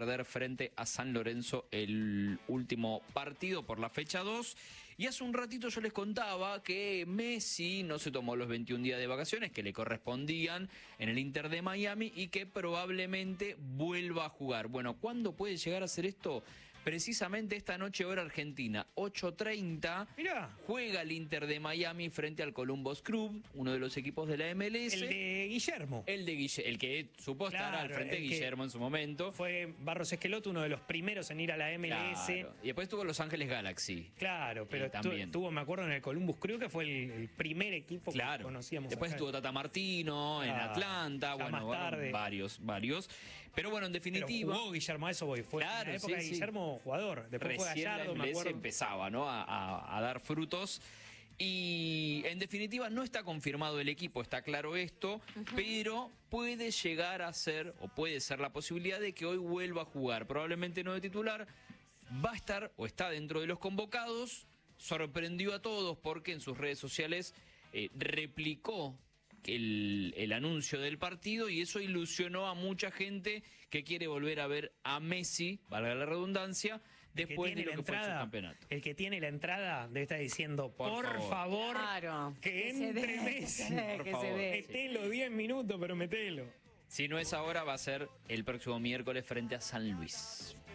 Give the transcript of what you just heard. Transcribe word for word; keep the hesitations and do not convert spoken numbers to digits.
perder frente a San Lorenzo el último partido por la fecha dos. Y hace un ratito yo les contaba que Messi no se tomó los veintiún días de vacaciones que le correspondían en el Inter de Miami y que probablemente vuelva a jugar. Bueno, ¿cuándo puede llegar a ser esto? Precisamente esta noche, hora argentina, ocho treinta, Mirá. juega el Inter de Miami frente al Columbus Crew, uno de los equipos de la M L S. El de Guillermo. El de Guille, el que supo estar Claro, al frente de el que Guillermo en su momento. Fue Barros Esqueloto, uno de los primeros en ir a la M L S. Claro. Y después tuvo Los Ángeles Galaxy. Claro, pero Eh, también. tu, tuvo, me acuerdo, en el Columbus Crew, que fue el, el primer equipo Claro. que conocíamos. Después acá. estuvo Tata Martino en Ah, Atlanta, ya bueno, más bueno, tarde. varios, varios. Pero bueno, en Pero definitiva. jugó Guillermo, a eso voy. Fue Claro, en la época sí, de sí. Guillermo, jugador. Después fue Recién Gallardo, la me M L S acuerdo. empezaba, ¿no? A, a- a dar frutos. Y en definitiva no está confirmado el equipo, está claro esto, uh-huh. pero puede llegar a ser, o puede ser la posibilidad de que hoy vuelva a jugar. Probablemente no de titular, va a estar o está dentro de los convocados. Sorprendió a todos porque en sus redes sociales eh, replicó el, el anuncio del partido y eso ilusionó a mucha gente que quiere volver a ver a Messi, valga la redundancia, después de lo que fue su campeonato. El que tiene la entrada debe estar diciendo, por, Por favor, favor, claro, que, que entre se dé, Messi. que se dé, por que favor. se dé. Metelo diez minutos, pero metelo. Si no es ahora, va a ser el próximo miércoles frente a San Luis.